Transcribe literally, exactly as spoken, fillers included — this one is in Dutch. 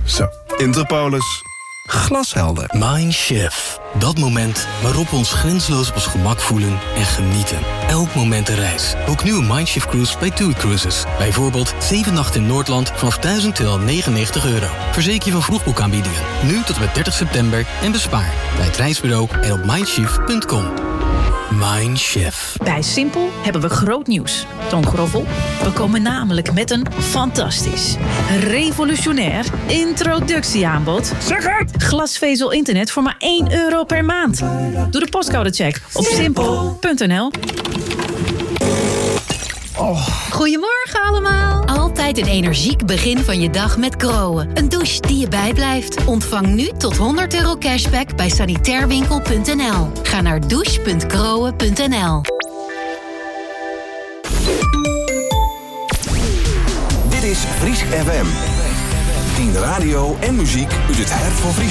Zo, Interpolis. Glashelder. Mindshift. Dat moment waarop we ons grenzeloos op ons gemak voelen en genieten. Elk moment een reis. Boek nu een Mindshift cruise bij TUI Cruises. Bijvoorbeeld zeven nachten in Noordland vanaf duizend tweehonderdnegenennegentig euro. Verzeker je van vroegboekaanbiedingen. Nu tot en met dertig september en bespaar. Bij het reisbureau en op mindshift punt com. Mindshift. Bij Simpel hebben we groot nieuws. Toon Groffel, we komen namelijk met een fantastisch, revolutionair introductieaanbod. Zeg het! Glasvezel internet voor maar één euro per maand. Doe de postcodecheck op simpel punt n l. Oh. Goedemorgen allemaal. Altijd een energiek begin van je dag met Groen. Een douche die je bijblijft. Ontvang nu tot honderd euro cashback bij sanitairwinkel punt n l. Ga naar douche punt groen punt n l. Dit is Friesk F M. tien radio en muziek uit het hart van Friesland.